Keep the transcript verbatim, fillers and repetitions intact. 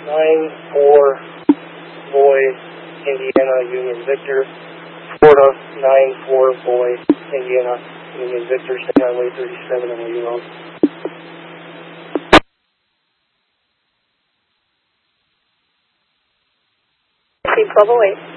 nine four Boy, Indiana, Union Victor. Florida, nine four Boy, Indiana, Union Victor, State Highway thirty-seven on Lee Road. twelve oh eight.